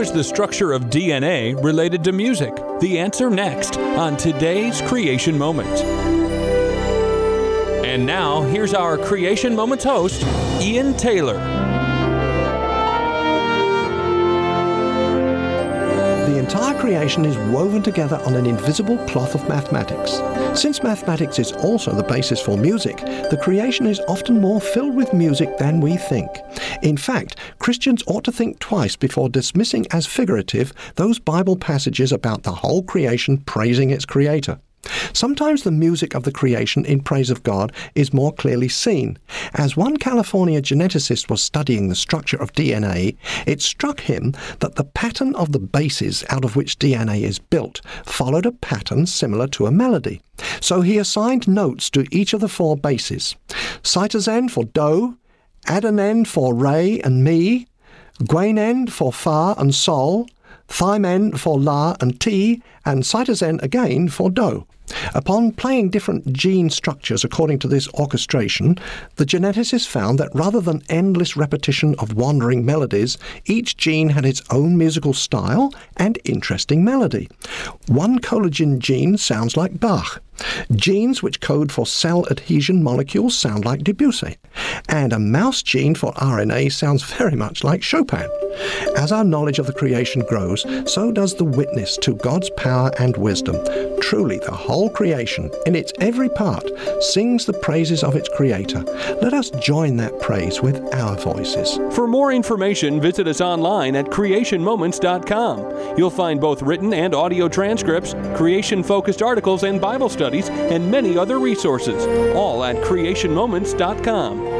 is the structure of DNA related to music? The answer next on today's Creation Moment. And now, here's our Creation Moments host, Ian Taylor. The entire creation is woven together on an invisible cloth of mathematics. Since mathematics is also the basis for music, the creation is often more filled with music than we think. In fact, Christians ought to think twice before dismissing as figurative those Bible passages about the whole creation praising its creator. Sometimes the music of the creation in praise of God is more clearly seen. As one California geneticist was studying the structure of DNA, it struck him that the pattern of the bases out of which DNA is built followed a pattern similar to a melody. So he assigned notes to each of the four bases: cytosine for do, adenine for re and mi, guanine for fa and sol, thymine for la and ti, and cytosine again for do. Upon playing different gene structures according to this orchestration, the geneticist found that rather than endless repetition of wandering melodies, each gene had its own musical style and interesting melody. One collagen gene sounds like Bach. Genes which code for cell adhesion molecules sound like Debussy. And a mouse gene for RNA sounds very much like Chopin. As our knowledge of the creation grows, so does the witness to God's power and wisdom. Truly, the whole creation, in its every part, sings the praises of its Creator. Let us join that praise with our voices. For more information, visit us online at creationmoments.com. You'll find both written and audio transcripts, creation-focused articles and Bible studies, and many other resources, all at creationmoments.com.